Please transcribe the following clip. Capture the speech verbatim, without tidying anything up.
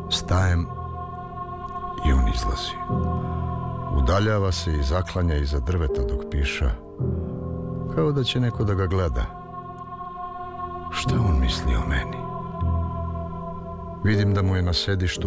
Stajem i on izlazi. Udaljava se i zaklanja iza drveta dok piša, kao da će neko da ga gleda. Šta on misli o meni? Vidim da mu je na sedištu